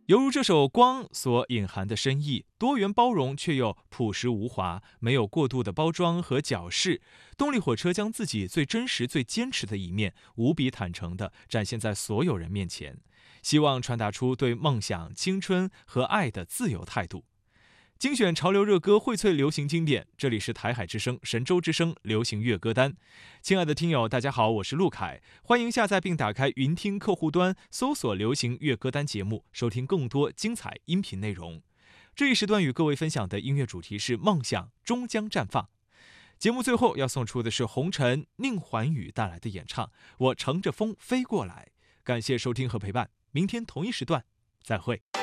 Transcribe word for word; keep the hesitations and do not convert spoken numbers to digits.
犹如这首《光》所隐含的深意，多元包容却又朴实无华，没有过度的包装和矫饰。动力火车将自己最真实、最坚持的一面，无比坦诚地展现在所有人面前，希望传达出对梦想、青春和爱的自由态度。精选潮流热歌，荟萃流行经典。这里是台海之声、神州之声流行乐歌单。亲爱的听友，大家好，我是陆凯，欢迎下载并打开云听客户端，搜索流行乐歌单节目，收听更多精彩音频内容。这一时段与各位分享的音乐主题是梦想终将绽放。节目最后要送出的是红尘宁环宇带来的演唱《我乘着风飞过来》。感谢收听和陪伴，明天同一时段再会。